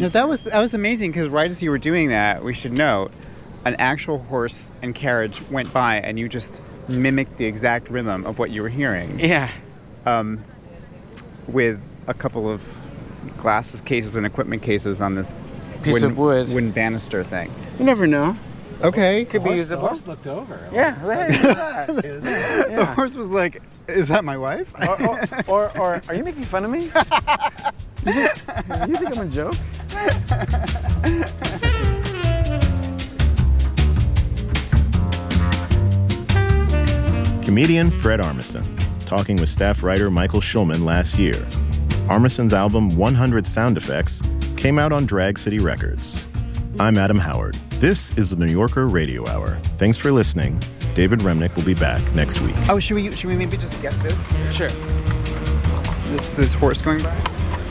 Now, that was amazing, because right as you were doing that, we should note, an actual horse and carriage went by, and you just mimicked the exact rhythm of what you were hearing. Yeah. With a couple of glasses cases and equipment cases on this piece of wood. Wooden banister thing. You never know. Okay. Could be usable. The horse looked over. Yeah, right. The horse was like, "Is that my wife?" Or are you making fun of me? You think I'm a joke? Comedian Fred Armisen, talking with staff writer Michael Schulman last year. Armisen's album 100 Sound Effects came out on Drag City Records. I'm Adam Howard. This is the New Yorker Radio Hour. Thanks for listening. David Remnick will be back next week. Oh, should we maybe just get this? Sure. This horse going by?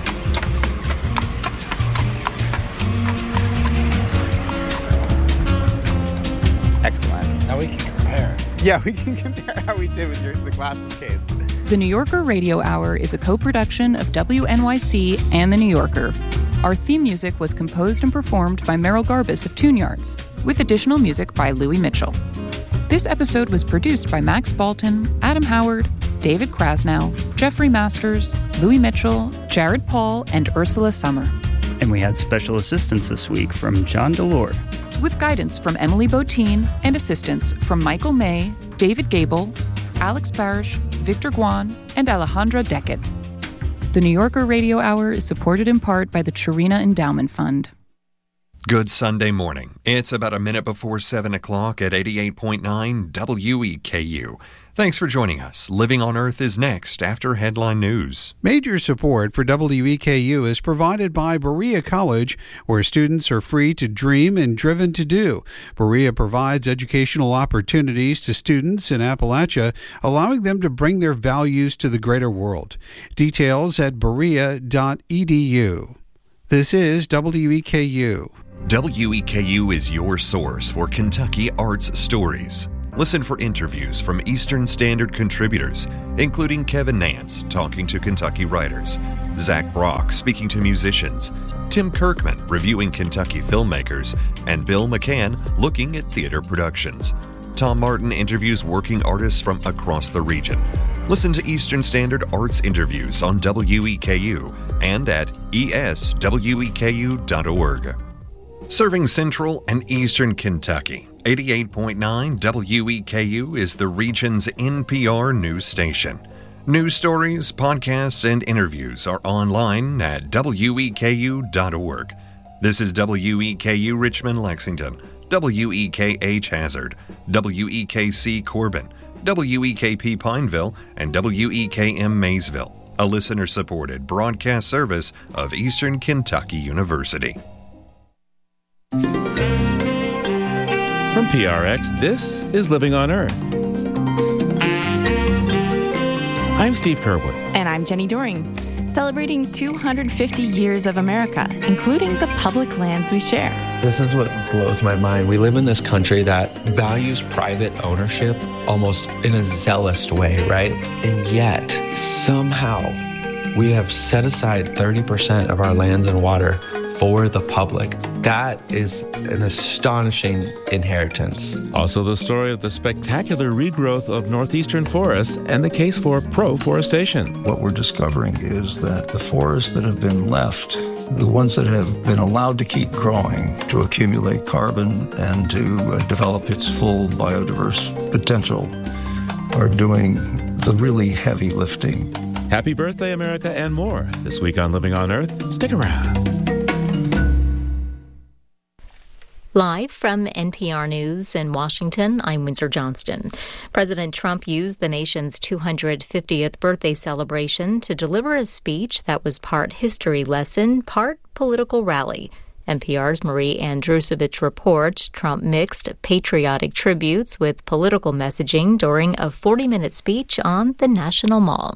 Excellent. Now we can compare. Yeah, we can compare how we did with the glasses case. The New Yorker Radio Hour is a co-production of WNYC and The New Yorker. Our theme music was composed and performed by Merrill Garbus of Tune Yards, with additional music by Louis Mitchell. This episode was produced by Max Balton, Adam Howard, David Krasnow, Jeffrey Masters, Louis Mitchell, Jared Paul, and Ursula Summer. And we had special assistance this week from John Delore. With guidance from Emily Botine and assistance from Michael May, David Gable, Alex Parrish, Victor Guan, and Alejandra Deckett. The New Yorker Radio Hour is supported in part by the Chirina Endowment Fund. Good Sunday morning. It's about a minute before 7 o'clock at 88.9 WEKU. Thanks for joining us. Living on Earth is next after headline news. Major support for WEKU is provided by Berea College, where students are free to dream and driven to do. Berea provides educational opportunities to students in Appalachia, allowing them to bring their values to the greater world. Details at berea.edu. This is WEKU. WEKU is your source for Kentucky arts stories. Listen for interviews from Eastern Standard contributors, including Kevin Nance talking to Kentucky writers, Zach Brock speaking to musicians, Tim Kirkman reviewing Kentucky filmmakers, and Bill McCann looking at theater productions. Tom Martin interviews working artists from across the region. Listen to Eastern Standard Arts interviews on WEKU and at esweku.org. Serving Central and Eastern Kentucky, 88.9 WEKU is the region's NPR news station. News stories, podcasts, and interviews are online at weku.org. This is WEKU Richmond, Lexington, WEKH Hazard, WEKC Corbin, WEKP Pineville, and WEKM Maysville, a listener-supported broadcast service of Eastern Kentucky University. From PRX, this is Living on Earth. I'm Steve Kerwood. And I'm Jenny Doring. Celebrating 250 years of America, including the public lands we share. This is what blows my mind. We live in this country that values private ownership almost in a zealous way, right? And yet, somehow, we have set aside 30% of our lands and water for the public. That is an astonishing inheritance. Also the story of the spectacular regrowth of northeastern forests and the case for pro-forestation. What we're discovering is that the forests that have been left, the ones that have been allowed to keep growing, to accumulate carbon and to develop its full biodiverse potential, are doing the really heavy lifting. Happy birthday, America, and more. This week on Living on Earth. Stick around. Live from NPR News in Washington, I'm Windsor Johnston. President Trump used the nation's 250th birthday celebration to deliver a speech that was part history lesson, part political rally. NPR's Marie Andrusovich reports Trump mixed patriotic tributes with political messaging during a 40-minute speech on the National Mall.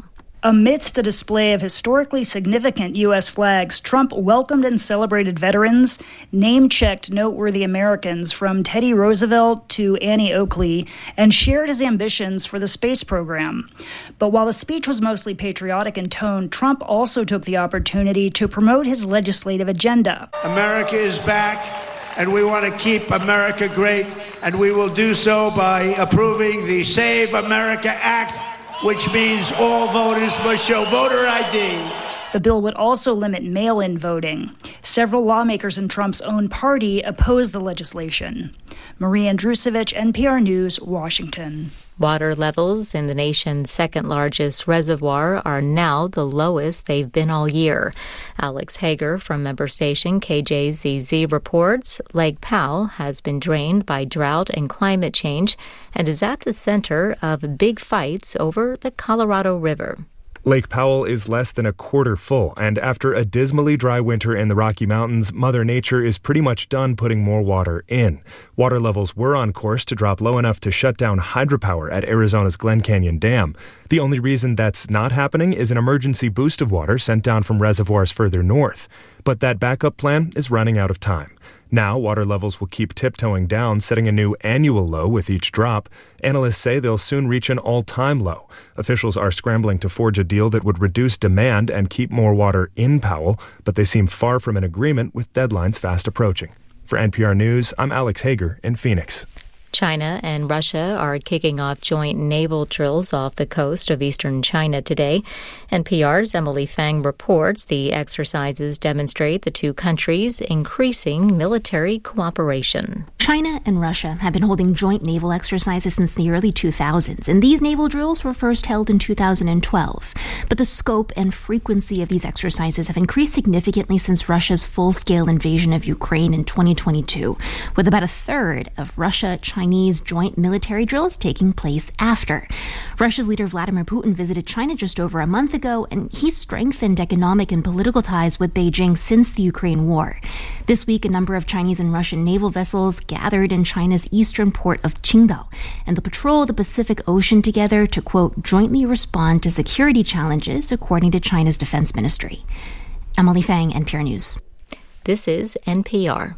Amidst a display of historically significant U.S. flags, Trump welcomed and celebrated veterans, name-checked noteworthy Americans from Teddy Roosevelt to Annie Oakley, and shared his ambitions for the space program. But while the speech was mostly patriotic in tone, Trump also took the opportunity to promote his legislative agenda. America is back, and we want to keep America great, and we will do so by approving the Save America Act, which means all voters must show voter ID. The bill would also limit mail-in voting. Several lawmakers in Trump's own party opposed the legislation. Marie Andrusevich, NPR News, Washington. Water levels in the nation's second largest reservoir are now the lowest they've been all year. Alex Hager from member station KJZZ reports Lake Powell has been drained by drought and climate change and is at the center of big fights over the Colorado River. Lake Powell is less than a quarter full, and after a dismally dry winter in the Rocky Mountains, Mother Nature is pretty much done putting more water in. Water levels were on course to drop low enough to shut down hydropower at Arizona's Glen Canyon Dam. The only reason that's not happening is an emergency boost of water sent down from reservoirs further north. But that backup plan is running out of time. Now, water levels will keep tiptoeing down, setting a new annual low with each drop. Analysts say they'll soon reach an all-time low. Officials are scrambling to forge a deal that would reduce demand and keep more water in Powell, but they seem far from an agreement with deadlines fast approaching. For NPR News, I'm Alex Hager in Phoenix. China and Russia are kicking off joint naval drills off the coast of eastern China today. NPR's Emily Fang reports the exercises demonstrate the two countries' increasing military cooperation. China and Russia have been holding joint naval exercises since the early 2000s, and these naval drills were first held in 2012. But the scope and frequency of these exercises have increased significantly since Russia's full-scale invasion of Ukraine in 2022, with about a third of Russia-Chinese joint military drills taking place after. Russia's leader Vladimir Putin visited China just over a month ago, and he's strengthened economic and political ties with Beijing since the Ukraine war. This week, a number of Chinese and Russian naval vessels gathered in China's eastern port of Qingdao, and they'll patrol the Pacific Ocean together to, quote, jointly respond to security challenges, according to China's defense ministry. Emily Fang, NPR News. This is NPR.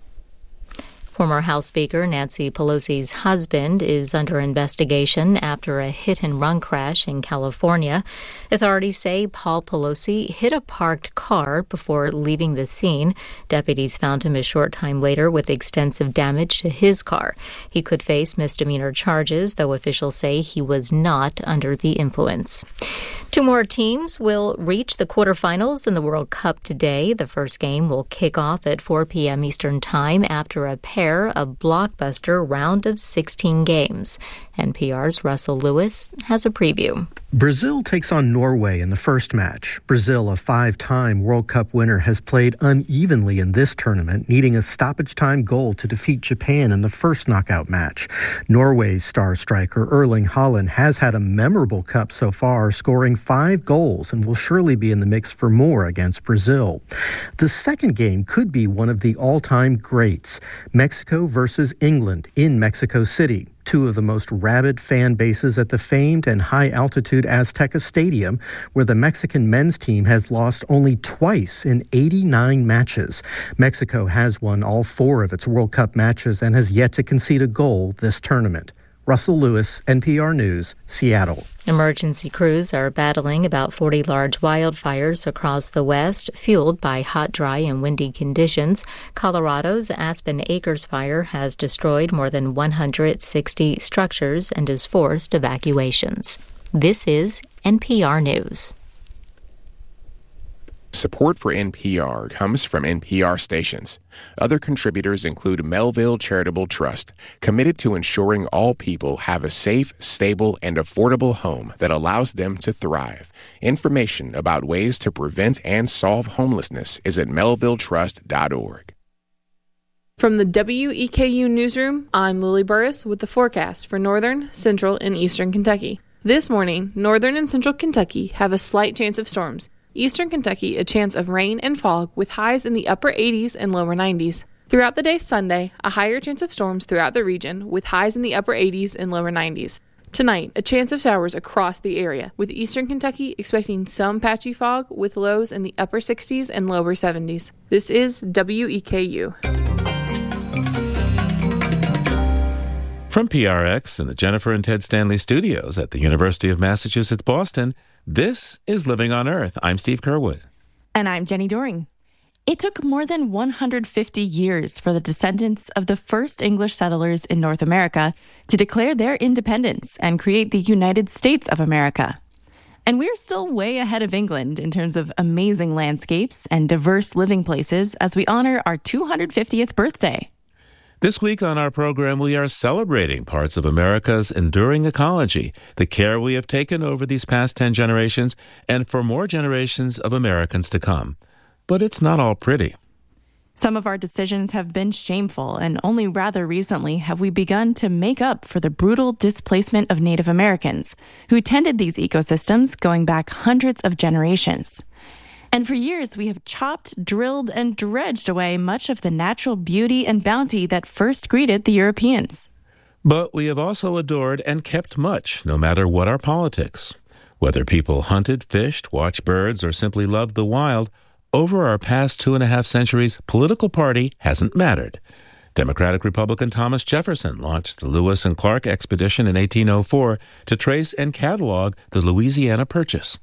Former House Speaker Nancy Pelosi's husband is under investigation after a hit-and-run crash in California. Authorities say Paul Pelosi hit a parked car before leaving the scene. Deputies found him a short time later with extensive damage to his car. He could face misdemeanor charges, though officials say he was not under the influence. Two more teams will reach the quarterfinals in the World Cup today. The first game will kick off at 4 p.m. Eastern Time after a pair of blockbuster round of 16 games. NPR's Russell Lewis has a preview. Brazil takes on Norway in the first match. Brazil, a five-time World Cup winner, has played unevenly in this tournament, needing a stoppage-time goal to defeat Japan in the first knockout match. Norway's star striker Erling Haaland has had a memorable cup so far, scoring 5 goals, and will surely be in the mix for more against Brazil. The second game could be one of the all-time greats, Mexico versus England in Mexico City. Two of the most rabid fan bases at the famed and high-altitude Azteca Stadium, where the Mexican men's team has lost only twice in 89 matches. Mexico has won all 4 of its World Cup matches and has yet to concede a goal this tournament. Russell Lewis, NPR News, Seattle. Emergency crews are battling about 40 large wildfires across the West, fueled by hot, dry, and windy conditions. Colorado's Aspen Acres fire has destroyed more than 160 structures and has forced evacuations. This is NPR News. Support for NPR comes from NPR stations. Other contributors include Melville Charitable Trust, committed to ensuring all people have a safe, stable, and affordable home that allows them to thrive. Information about ways to prevent and solve homelessness is at melvilletrust.org. From the WEKU Newsroom, I'm Lily Burris with the forecast for northern, central, and eastern Kentucky. This morning, northern and central Kentucky have a slight chance of storms. Eastern Kentucky, a chance of rain and fog with highs in the upper 80s and lower 90s. Throughout the day Sunday, a higher chance of storms throughout the region with highs in the upper 80s and lower 90s. Tonight, a chance of showers across the area, with eastern Kentucky expecting some patchy fog with lows in the upper 60s and lower 70s. This is WEKU. From PRX and the Jennifer and Ted Stanley studios at the University of Massachusetts, Boston, this is Living on Earth. I'm Steve Curwood. And I'm Jenny Doring. It took more than 150 years for the descendants of the first English settlers in North America to declare their independence and create the United States of America. And we're still way ahead of England in terms of amazing landscapes and diverse living places as we honor our 250th birthday. This week on our program, we are celebrating parts of America's enduring ecology, the care we have taken over these past 10 generations, and for more generations of Americans to come. But it's not all pretty. Some of our decisions have been shameful, and only rather recently have we begun to make up for the brutal displacement of Native Americans, who tended these ecosystems going back hundreds of generations. And for years, we have chopped, drilled, and dredged away much of the natural beauty and bounty that first greeted the Europeans. But we have also adored and kept much, no matter what our politics. Whether people hunted, fished, watched birds, or simply loved the wild, over our past 2.5 centuries, political party hasn't mattered. Democratic Republican Thomas Jefferson launched the Lewis and Clark expedition in 1804 to trace and catalog the Louisiana Purchase.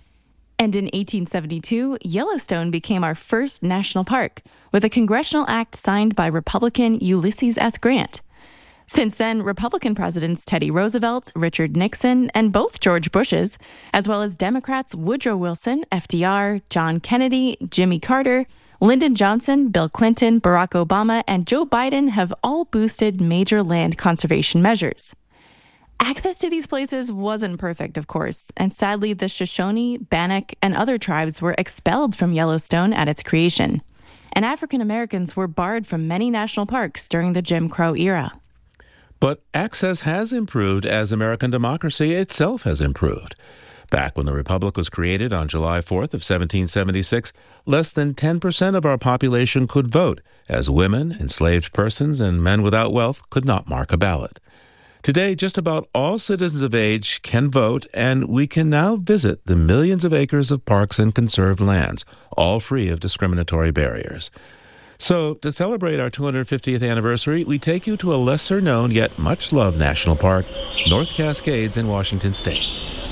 And in 1872, Yellowstone became our first national park, with a congressional act signed by Republican Ulysses S. Grant. Since then, Republican presidents Teddy Roosevelt, Richard Nixon, and both George Bushes, as well as Democrats Woodrow Wilson, FDR, John Kennedy, Jimmy Carter, Lyndon Johnson, Bill Clinton, Barack Obama, and Joe Biden have all boosted major land conservation measures. Access to these places wasn't perfect, of course, and sadly the Shoshone, Bannock, and other tribes were expelled from Yellowstone at its creation. And African Americans were barred from many national parks during the Jim Crow era. But access has improved as American democracy itself has improved. Back when the Republic was created on July 4th of 1776, less than 10% of our population could vote, as women, enslaved persons, and men without wealth could not mark a ballot. Today, just about all citizens of age can vote, and we can now visit the millions of acres of parks and conserved lands, all free of discriminatory barriers. So, to celebrate our 250th anniversary, we take you to a lesser-known yet much-loved national park, North Cascades in Washington State.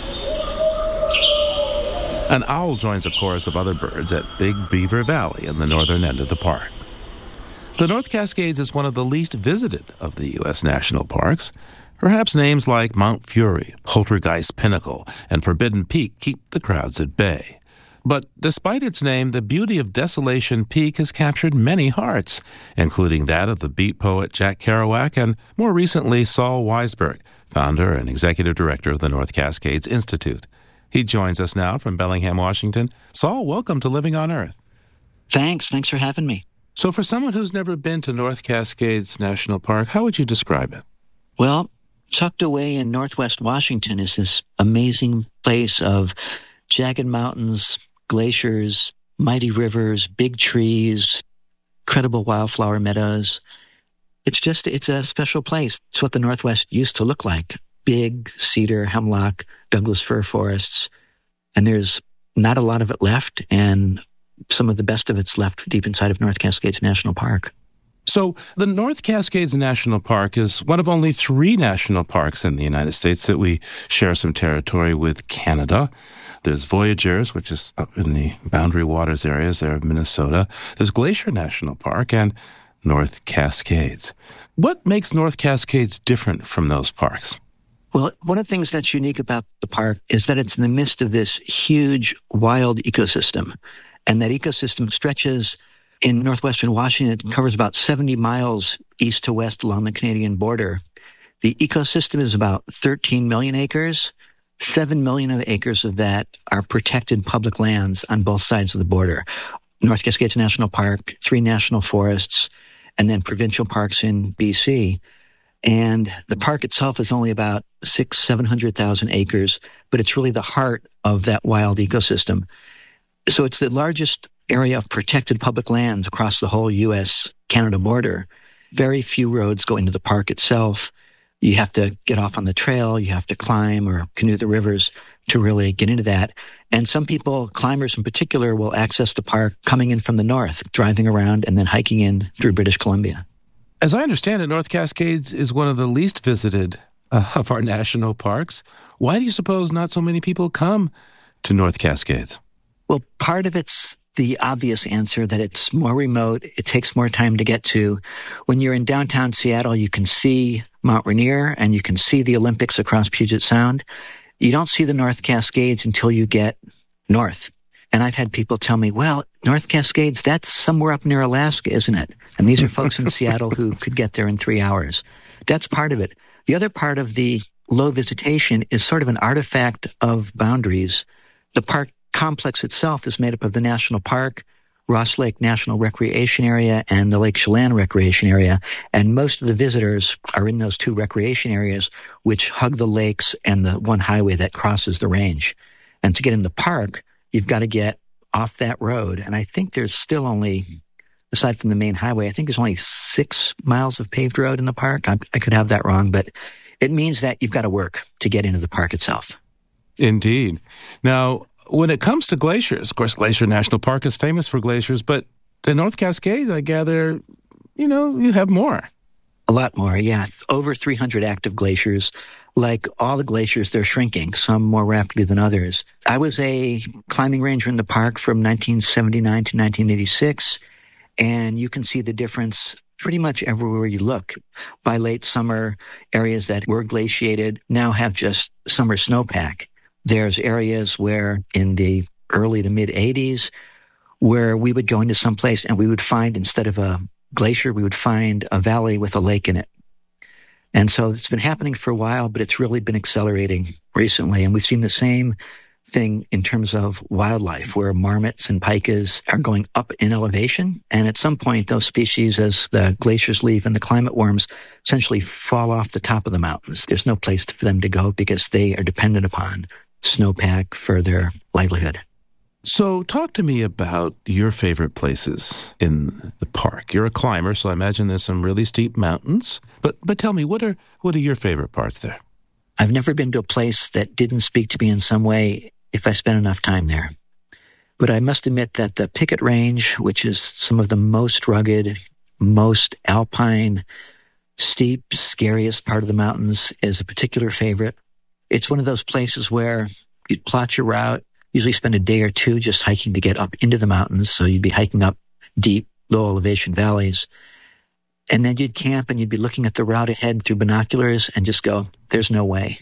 An owl joins a chorus of other birds at Big Beaver Valley in the northern end of the park. The North Cascades is one of the least visited of the U.S. national parks. Perhaps names like Mount Fury, Poltergeist Pinnacle, and Forbidden Peak keep the crowds at bay. But despite its name, the beauty of Desolation Peak has captured many hearts, including that of the beat poet Jack Kerouac and, more recently, Saul Weisberg, founder and executive director of the North Cascades Institute. He joins us now from Bellingham, Washington. Saul, welcome to Living on Earth. Thanks for having me. So for someone who's never been to North Cascades National Park, how would you describe it? Well, tucked away in northwest Washington is this amazing place of jagged mountains, glaciers, mighty rivers, big trees, incredible wildflower meadows. It's a special place. It's what the Northwest used to look like. Big cedar, hemlock, Douglas fir forests. And there's not a lot of it left, and some of the best of it's left deep inside of North Cascades National Park. So the North Cascades National Park is one of only 3 national parks in the United States that we share some territory with Canada. There's Voyageurs, which is up in the Boundary Waters areas there of Minnesota. There's Glacier National Park and North Cascades. What makes North Cascades different from those parks? Well, one of the things that's unique about the park is that it's in the midst of this huge wild ecosystem. And that ecosystem stretches in northwestern Washington. It covers about 70 miles east to west along the Canadian border. The ecosystem is about 13 million acres. 7 million acres of that are protected public lands on both sides of the border. North Cascades National Park, 3 national forests, and then provincial parks in BC. And the park itself is only about 700,000 acres, but it's really the heart of that wild ecosystem. So it's the largest area of protected public lands across the whole U.S.-Canada border. Very few roads go into the park itself. You have to get off on the trail, you have to climb or canoe the rivers to really get into that. And some people, climbers in particular, will access the park coming in from the north, driving around and then hiking in through British Columbia. As I understand it, North Cascades is one of the least visited of our national parks. Why do you suppose not so many people come to North Cascades? Well, part of it's the obvious answer that it's more remote. It takes more time to get to. When you're in downtown Seattle, you can see Mount Rainier and you can see the Olympics across Puget Sound. You don't see the North Cascades until you get north. And I've had people tell me, well, North Cascades, that's somewhere up near Alaska, isn't it? And these are folks in Seattle who could get there in 3 hours. That's part of it. The other part of the low visitation is sort of an artifact of boundaries. The park complex itself is made up of the national park, Ross Lake National Recreation Area, and the Lake Chelan Recreation Area. And most of the visitors are in those two recreation areas, which hug the lakes and the one highway that crosses the range. And to get in the park, you've got to get off that road. And I think there's still only, aside from the main highway, I think there's only 6 miles of paved road in the park. I could have that wrong, but it means that you've got to work to get into the park itself. Indeed. Now, when it comes to glaciers, of course, Glacier National Park is famous for glaciers, but the North Cascades, I gather, you have more. A lot more, yeah. Over 300 active glaciers. Like all the glaciers, they're shrinking, some more rapidly than others. I was a climbing ranger in the park from 1979 to 1986, and you can see the difference pretty much everywhere you look. By late summer, areas that were glaciated now have just summer snowpack. There's areas where in the early to mid 80s where we would go into some place and we would find, instead of a glacier, we would find a valley with a lake in it. And so it's been happening for a while, but it's really been accelerating recently. And we've seen the same thing in terms of wildlife, where marmots and pikas are going up in elevation. And at some point, those species, as the glaciers leave and the climate warms, essentially fall off the top of the mountains. There's no place for them to go because they are dependent upon snowpack for their livelihood. So talk to me about your favorite places in the park. You're a climber, so I imagine there's some really steep mountains. But tell me, what are your favorite parts there? I've never been to a place that didn't speak to me in some way if I spent enough time there. But I must admit that the Pickett Range, which is some of the most rugged, most alpine, steep, scariest part of the mountains, is a particular favorite. It's one of those places where you'd plot your route, usually spend a day or two just hiking to get up into the mountains. So you'd be hiking up deep, low elevation valleys. And then you'd camp and you'd be looking at the route ahead through binoculars and just go, there's no way.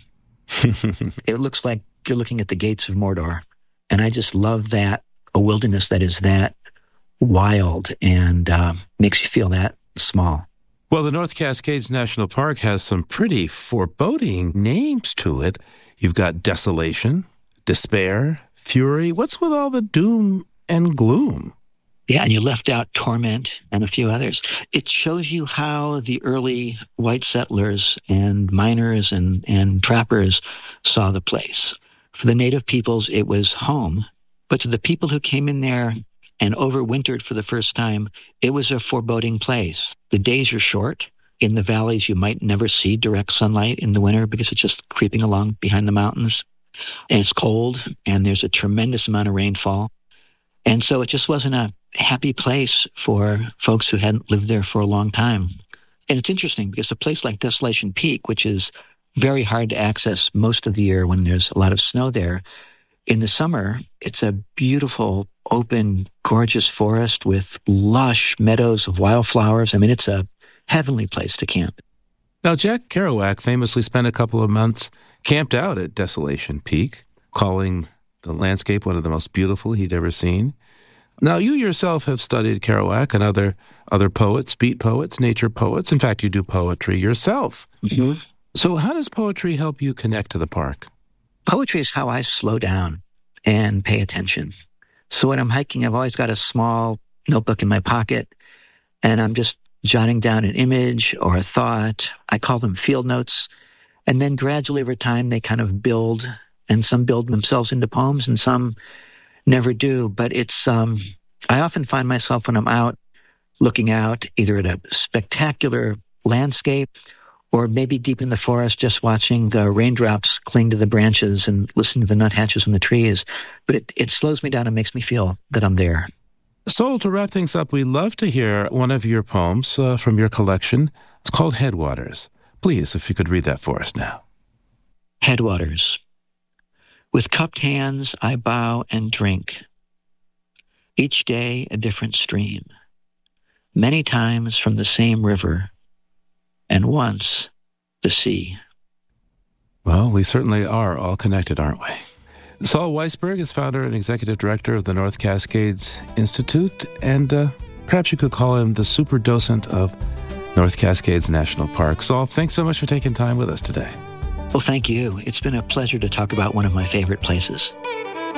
It looks like you're looking at the gates of Mordor. And I just love that, a wilderness that is that wild and makes you feel that small. Well, the North Cascades National Park has some pretty foreboding names to it. You've got Desolation, Despair, Fury. What's with all the doom and gloom? Yeah, and you left out Torment and a few others. It shows you how the early white settlers and miners and trappers saw the place. For the native peoples, it was home. But to the people who came in there and overwintered for the first time, it was a foreboding place. The days are short. In the valleys, you might never see direct sunlight in the winter because it's just creeping along behind the mountains. And it's cold, and there's a tremendous amount of rainfall. And so it just wasn't a happy place for folks who hadn't lived there for a long time. And it's interesting because a place like Desolation Peak, which is very hard to access most of the year when there's a lot of snow there, in the summer, it's a beautiful, open, gorgeous forest with lush meadows of wildflowers. I mean, it's a heavenly place to camp. Now, Jack Kerouac famously spent a couple of months camped out at Desolation Peak, calling the landscape one of the most beautiful he'd ever seen. Now, you yourself have studied Kerouac and other poets, beat poets, nature poets. In fact, you do poetry yourself. Mm-hmm. So how does poetry help you connect to the park? Poetry is how I slow down and pay attention. So when I'm hiking, I've always got a small notebook in my pocket, and I'm just jotting down an image or a thought. I call them field notes. And then gradually over time, they kind of build, and some build themselves into poems and some never do. But it's, I often find myself when I'm out looking out either at a spectacular landscape or maybe deep in the forest just watching the raindrops cling to the branches and listening to the nuthatches in the trees. But it slows me down and makes me feel that I'm there. Sol, to wrap things up, we'd love to hear one of your poems from your collection. It's called Headwaters. Please, if you could read that for us now. Headwaters. With cupped hands, I bow and drink. Each day a different stream. Many times from the same river. And once the sea. Well, we certainly are all connected, aren't we? Sol Weisberg is founder and executive director of the North Cascades Institute, and perhaps you could call him the super docent of North Cascades National Park. Sol, thanks so much for taking time with us today. Well, thank you. It's been a pleasure to talk about one of my favorite places.